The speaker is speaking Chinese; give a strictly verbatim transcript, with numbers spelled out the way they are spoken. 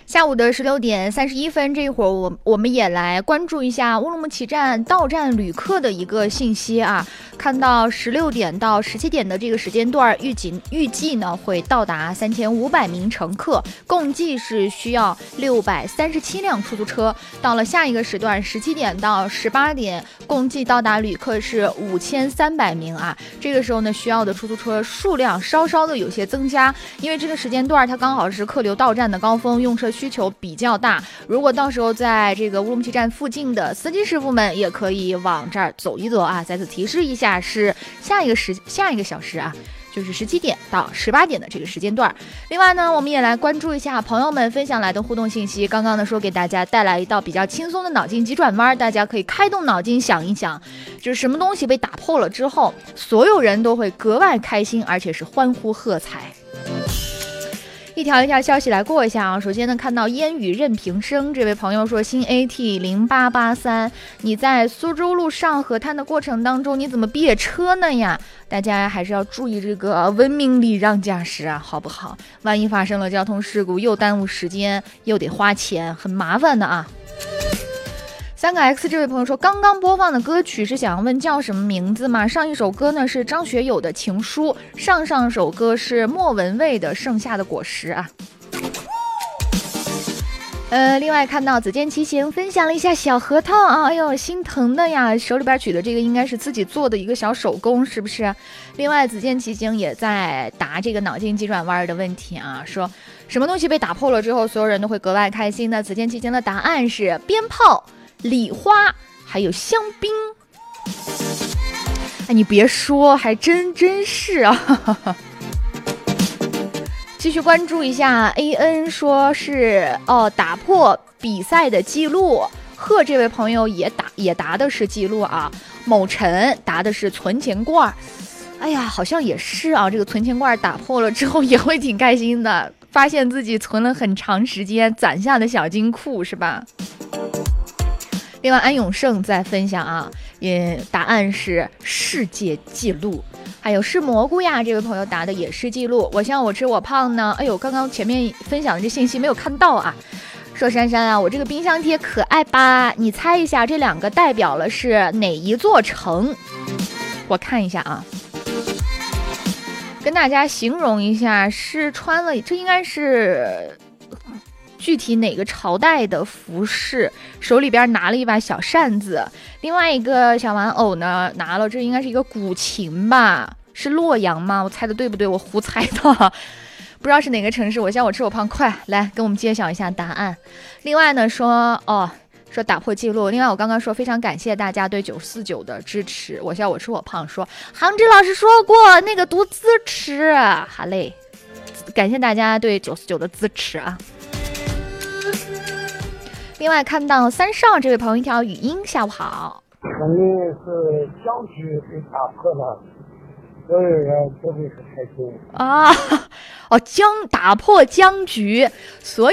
下午的十六点三十一分，这一会儿我我们也来关注一下乌鲁木齐站到站旅客的一个信息啊。看到十六点到十七点的这个时间段，预计预计呢会到达三千五百名乘客，共计是需要六百三十七辆出租车。到了下一个时段，十七点到十八点，共计到达旅客是五千三百名啊。这个时候呢，需要的出租车数量稍稍的有些增加，因为这个时间段它刚好是客流到站的高峰，用车需求比较大。如果到时候在这个乌鲁木齐站附近的司机师傅们也可以往这儿走一走啊。再次提示一下，是下一个时下一个小时啊，就是十七点到十八点的这个时间段。另外呢，我们也来关注一下朋友们分享来的互动信息。刚刚呢说给大家带来一道比较轻松的脑筋急转弯，大家可以开动脑筋想一想，就是什么东西被打破了之后，所有人都会格外开心，而且是欢呼喝彩。一条一条消息来过一下啊。首先呢，看到烟雨任平生这位朋友说，新 A T 零八八三，你在苏州路上河滩的过程当中，你怎么别车呢呀？大家还是要注意这个文明礼让驾驶啊，好不好？万一发生了交通事故，又耽误时间，又得花钱，很麻烦的啊。三个 X 这位朋友说，刚刚播放的歌曲是想要问叫什么名字吗？上一首歌呢是张学友的情书，上上首歌是莫文蔚的盛夏的果实啊。呃，另外看到子健骑行分享了一下小核桃啊，哎呦心疼的呀，手里边举的这个应该是自己做的一个小手工，是不是？另外子健骑行也在答这个脑筋急转弯的问题啊，说什么东西被打破了之后，所有人都会格外开心呢？子健骑行的答案是鞭炮、礼花还有香槟。哎，你别说，还真真是啊。继续关注一下 A N 说是哦，打破比赛的记录。贺这位朋友也打也答的是记录啊。某晨答的是存钱罐。哎呀，好像也是啊，这个存钱罐打破了之后也会挺开心的，发现自己存了很长时间攒下的小金库，是吧？另外安永胜在分享啊，也答案是世界纪录。还有是蘑菇呀，这位朋友答的也是记录。我想我吃我胖呢，哎呦，刚刚前面分享的这信息没有看到啊。说珊珊啊，我这个冰箱贴可爱吧？你猜一下这两个代表了是哪一座城？我看一下啊，跟大家形容一下，是穿了，这应该是具体哪个朝代的服饰，手里边拿了一把小扇子，另外一个小玩偶呢拿了，这应该是一个古琴吧？是洛阳吗？我猜的对不对？我胡猜的，不知道是哪个城市。我想我吃我胖，快来跟我们揭晓一下答案。另外呢说哦说打破记录，另外我刚刚说非常感谢大家对九四九的支持。我想我吃我胖说杭志老师说过那个读支持，好嘞，感谢大家对九四九的支持啊。另外看到三少这位朋友一条语音，下午好。 肯定是僵局被打破了，所有人都会很开心啊。哦，僵打破僵局，所